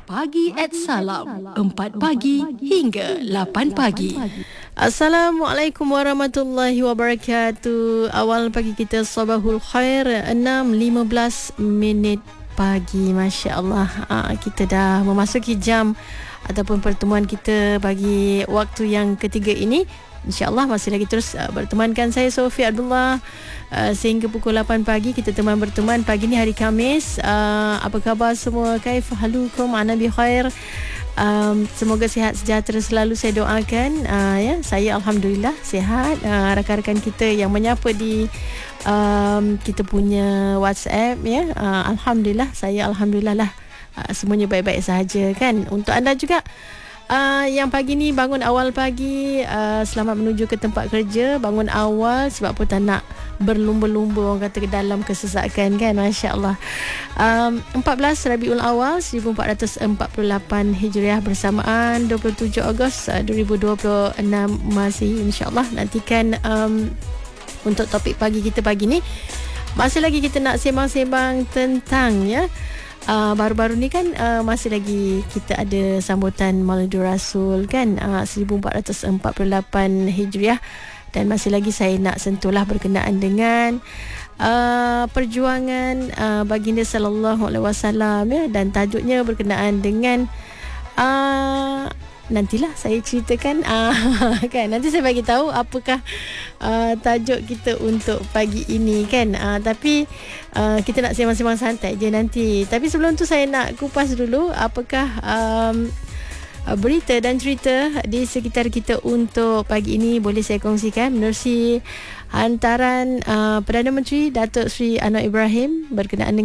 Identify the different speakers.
Speaker 1: Pagi at Salam 4 pagi hingga 8 pagi. Assalamualaikum warahmatullahi wabarakatuh. Awal pagi kita sabahul khair, 6.15 pagi. Masya Allah, kita dah memasuki jam ataupun pertemuan kita bagi waktu yang ketiga ini. InsyaAllah masih lagi terus bertemankan saya Sofia Abdullah sehingga pukul 8 pagi. Kita berteman pagi ni hari Khamis. Apa khabar semua? Kaif halukum? Ana bi khair. Semoga sihat sejahtera selalu saya doakan. Ya, saya alhamdulillah sihat. Rakan-rakan kita yang menyapa di kita punya WhatsApp, ya, alhamdulillah, saya alhamdulillah lah, semuanya baik-baik sahaja kan. Untuk anda juga yang pagi ni bangun awal pagi, selamat menuju ke tempat kerja. Bangun awal sebab pun tak nak berlumba-lumba, orang kata, ke dalam kesesakan kan. Masya Allah. 14 Rabiul Awal 1448 Hijriah bersamaan 27 Ogos 2026 masih. InsyaAllah nantikan untuk topik pagi kita pagi ni. Masih lagi kita nak sembang-sembang tentang, ya, baru-baru ni kan masih lagi kita ada sambutan Maulidur Rasul kan, 1448 Hijriah, dan masih lagi saya nak sentuhlah berkenaan dengan perjuangan baginda sallallahu alaihi wasallam, ya, dan tajuknya berkenaan dengan nantilah saya ceritakan, kan, nanti saya bagi tahu apakah tajuk kita untuk pagi ini kan. Tapi kita nak sembang-sembang santai je nanti. Tapi sebelum tu saya nak kupas dulu apakah berita dan cerita di sekitar kita untuk pagi ini. Boleh saya kongsikan menerusi hantaran Perdana Menteri Datuk Seri Anwar Ibrahim berkenaan